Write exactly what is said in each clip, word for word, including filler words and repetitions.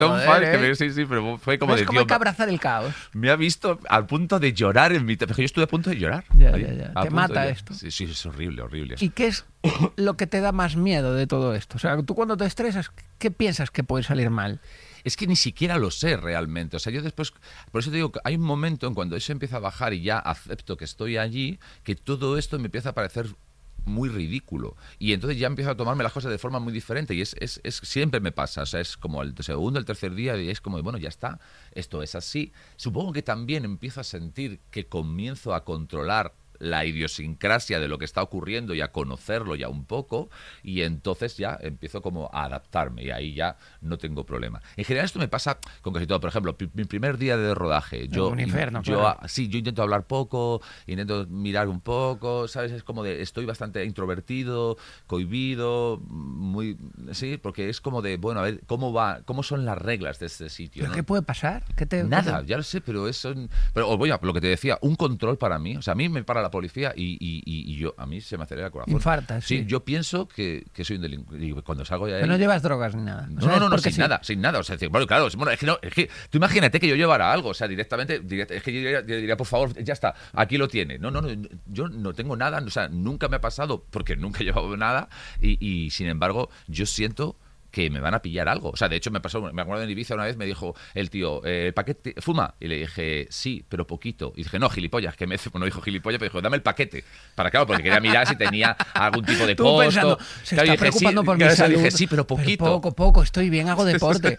Joder, que ¿eh? me, sí, sí, pero fue como ¿Ves de cómo tío. hay que abrazar el caos? Me ha visto al punto de llorar en mi... Yo estuve a punto de llorar. Ya, ahí, ya, ya. a Te punto mata de- esto. Sí, sí, es horrible, horrible. ¿Y qué es lo que te da más miedo de todo esto? O sea, tú cuando te estresas, ¿qué piensas que puede salir mal? Es que ni siquiera lo sé realmente. O sea, yo después... Por eso te digo que hay un momento en cuando eso empieza a bajar y ya acepto que estoy allí, que todo esto me empieza a parecer muy ridículo. Y entonces ya empiezo a tomarme las cosas de forma muy diferente. Y es, es, es siempre me pasa. O sea, es como el segundo, el tercer día y es como, bueno, ya está. Esto es así. Supongo que también empiezo a sentir que comienzo a controlar la idiosincrasia de lo que está ocurriendo y a conocerlo ya un poco, y entonces ya empiezo como a adaptarme y ahí ya no tengo problema. En general esto me pasa con casi todo. Por ejemplo, pi- mi primer día de rodaje, yo, Un infierno, yo claro. ah, sí, yo intento hablar poco, intento mirar un poco, ¿sabes? Es como de, estoy bastante introvertido, cohibido, muy, sí, porque es como de, bueno, a ver, ¿cómo va, cómo son las reglas de este sitio? ¿Pero ¿no? qué puede pasar? ¿Qué te, Nada, qué te- ya lo sé, pero eso... Pero os voy a lo que te decía, un control para mí. O sea, a mí me para la policía y, y, y- y yo a mí se me acelera el corazón. Infartas, sí. Sí, yo pienso que, que soy un delincuente. Y cuando salgo de ahí... Pero no llevas drogas ni nada. O No, sea, no, es no, no, porque sin sí. nada, sin nada. O sea, es decir, bueno, claro, es, bueno, es que no, es que tú imagínate que yo llevara algo, o sea, directamente, direct- es que yo diría, yo diría, por favor, ya está, aquí lo tiene. No, no, no, yo no tengo nada, o sea, nunca me ha pasado porque nunca he llevado nada y, y sin embargo, yo siento que me van a pillar algo. O sea, de hecho me pasó, me acuerdo en Ibiza una vez me dijo el tío, eh, ¿el paquete fuma? Y le dije, sí, pero poquito. Y dije, no, gilipollas, que me no dijo gilipollas, pero dijo, dame el paquete. Para claro, porque quería mirar si tenía algún tipo de Tú posto. pensando, se Claro, está y dije, preocupando sí, por mi claro, salud. dije, sí, pero poquito. poco, poco, estoy bien, hago deporte.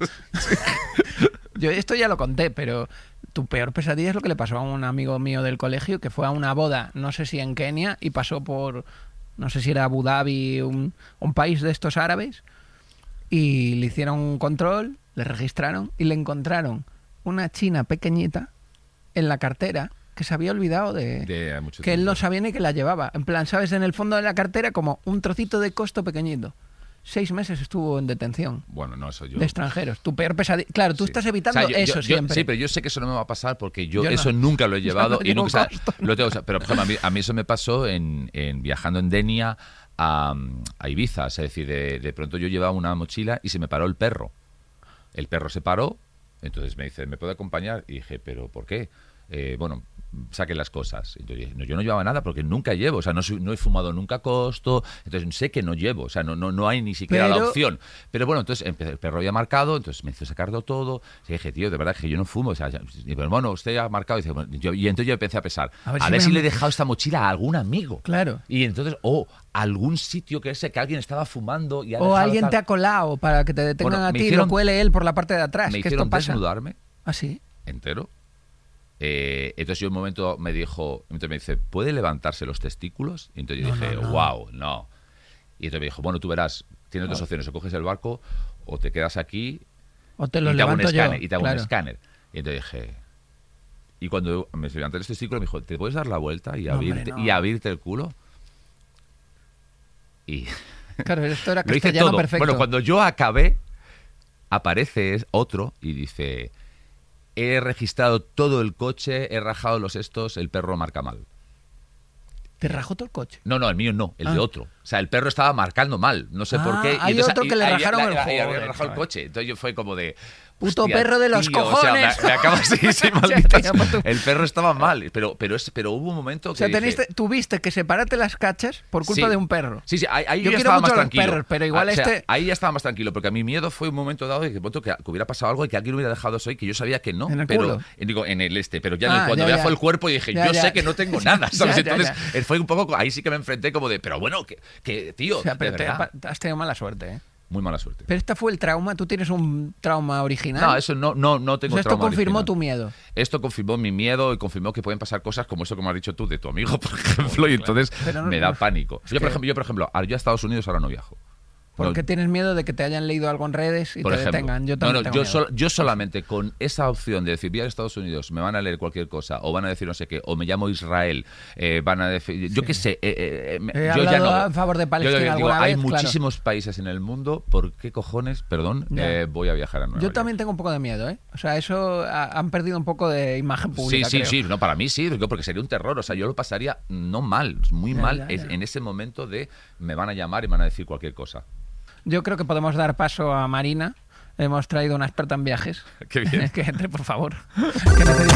Yo esto ya lo conté, pero tu peor pesadilla es lo que le pasó a un amigo mío del colegio que fue a una boda, no sé si en Kenia, y pasó por, no sé si era Abu Dhabi, un, un país de estos árabes, y le hicieron un control, le registraron y le encontraron una china pequeñita en la cartera que se había olvidado de, De mucho que él tiempo. no sabía ni que la llevaba. En plan, ¿sabes? En el fondo de la cartera como un trocito de costo pequeñito. Seis meses estuvo en detención Bueno, no, eso yo... de extranjeros. Tu peor pesadilla. Claro, tú Sí. estás evitando O sea, yo- eso yo- yo- siempre. Sí, pero yo sé que eso no me va a pasar porque yo, Yo no. eso nunca lo he Yo llevado no y llevo nunca, o sea, costo. lo tengo, o sea, pero por ejemplo, a mí, a mí eso me pasó en, en viajando en Denia a, a Ibiza. Es decir, de, de pronto yo llevaba una mochila y se me paró el perro. El perro se paró, entonces me dice, ¿me puede acompañar? Y dije, ¿pero por qué? Eh, bueno, saquen las cosas. Y yo dije, no, yo no llevaba nada porque nunca llevo, o sea, no, soy- no he fumado nunca costo, entonces sé que no llevo, o sea, no, no, no hay ni siquiera la Pero- opción. Pero bueno, entonces empecé- el perro había marcado, entonces me hizo sacarlo todo. Y dije, tío, de verdad que yo no fumo. O sea, ya- y, pero bueno, usted ha marcado. Y, dice, bueno, yo- y entonces yo empecé a pensar, A a ver ver, si me si han- le he dejado esta mochila a algún amigo. Claro. Y entonces, o algún sitio que ese que alguien estaba fumando y ha O dejado alguien tal- te ha colado para que te detengan Bueno, a me ti y hicieron- lo cuele él por la parte de atrás. Me que hicieron esto pasa. desnudarme ¿Ah, sí? entero. Eh, entonces yo un momento me dijo, entonces me dice, ¿puede levantarse los testículos? Y entonces yo No, dije, no, no. wow, no. Y entonces me dijo, bueno, tú verás, tienes dos opciones, o coges el barco o te quedas aquí O te y lo te hago un levanto yo. escáner. Y te hago claro. un escáner. Y entonces dije... Y cuando me levanté los testículos me dijo, ¿te puedes dar la vuelta y, No, hombre, abrirte, no. y abrirte el culo? Y Claro, esto era lo hice castellano todo. perfecto. Bueno, cuando yo acabé, aparece otro y dice, he registrado todo el coche, he rajado los estos, el perro marca mal. ¿Te rajó todo el coche? No, no, el mío no, el Ah. de otro. O sea, el perro estaba marcando mal, no sé Ah, por qué. hay entonces- otro que le ahí- rajaron la- el la- ahí había joder, rajado el chaval. coche. Entonces yo fue como de... Puto hostia, perro de los tío, o sea, cojones. me, me acaba sí, sí, Ya maldita te llamo tú. sea. El perro estaba mal, pero, pero, es, pero hubo un momento que O sea, dije- teniste, tuviste que separarte las cachas por culpa Sí. de un perro. Sí, sí, ahí, ahí Yo ya quiero estaba mucho más a los tranquilo. perros, pero igual Ah, o sea, este- ahí ya estaba más tranquilo, porque a mi miedo fue un momento dado de que, de pronto que, que hubiera pasado algo y que alguien hubiera dejado eso ahí, que yo sabía que no. ¿En el pero, culo? eh, digo, en el este, pero ya en Ah, el- cuando ya, ya, ya. fue el cuerpo y dije, Ya, yo ya. sé que no tengo nada, ¿sabes? Ya, ya, Entonces ya. eh, fue un poco, ahí sí que me enfrenté como de, pero bueno, que, que tío, O sea, pero de te- verdad, has tenido mala suerte, ¿eh? muy mala suerte. Pero este fue el trauma. ¿Tú tienes un trauma original? No, eso no, no, no tengo O sea, esto trauma confirmó original. tu miedo. Esto confirmó mi miedo y confirmó que pueden pasar cosas como eso que me has dicho tú de tu amigo, por ejemplo, y entonces Pero no- me da no- pánico. es Yo, por que- ejemplo, yo, por ejemplo, ahora yo a Estados Unidos ahora no viajo. ¿Por No, qué tienes miedo de que te hayan leído algo en redes y por te ejemplo. detengan? Yo No, también no, tengo yo, miedo. sol- yo solamente con esa opción de decir, voy a Estados Unidos, me van a leer cualquier cosa, o van a decir no sé qué, o me llamo Israel, eh, van a decir, yo qué sé, eh, eh, eh, me- He yo ya hablado no. a favor de Palestina Yo digo, alguna hay vez, claro. muchísimos países en el mundo, ¿por qué cojones, perdón, Ya. eh, voy a viajar a Nueva Yo York? también tengo un poco de miedo, ¿eh? O sea, eso ha- han perdido un poco de imagen Sí, pública. sí, creo. sí, no, para mí sí, digo, porque sería un terror, o sea, yo lo pasaría no mal, muy Ya, mal ya, es- ya. en ese momento de me van a llamar y me van a decir cualquier cosa. Yo creo que podemos dar paso a Marina. hemos traído una experta en viajes. Qué bien. Que entre, por favor. Que necesito